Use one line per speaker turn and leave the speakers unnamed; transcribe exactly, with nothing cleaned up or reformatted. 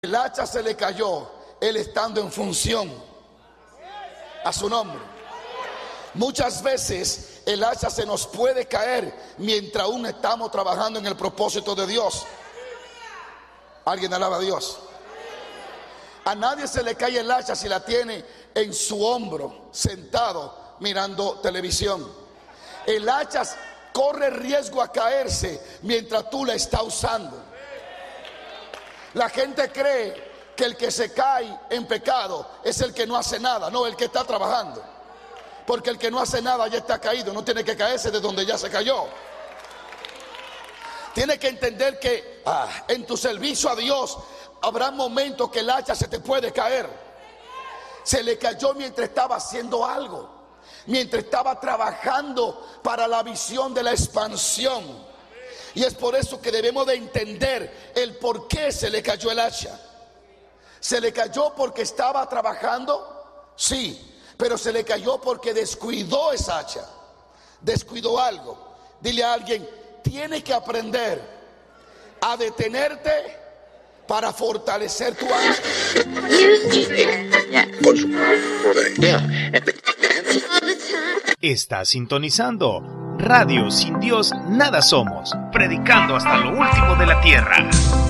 El hacha se le cayó, él estando en función a su nombre. Muchas veces el hacha se nos puede caer mientras aún estamos trabajando en el propósito de Dios. Alguien alaba a Dios. A nadie se le cae el hacha si la tiene en su hombro, sentado mirando televisión. El hacha corre riesgo a caerse mientras tú la estás usando. La gente cree que el que se cae en pecado es el que no hace nada, no, el que está trabajando. Porque el que no hace nada ya está caído, no tiene que caerse de donde ya se cayó. Tiene que entender que ah, en tu servicio a Dios habrá momentos que el hacha se te puede caer. Se le cayó mientras estaba haciendo algo, mientras estaba trabajando para la visión de la expansión. Y es por eso que debemos de entender el por qué se le cayó el hacha. ¿Se le cayó porque estaba trabajando? Sí, pero se le cayó porque descuidó esa hacha. Descuidó algo. Dile a alguien, tienes que aprender a detenerte para fortalecer tu hacha.
Estás sintonizando Radio Sin Dios Nada Somos, predicando hasta lo último de la tierra.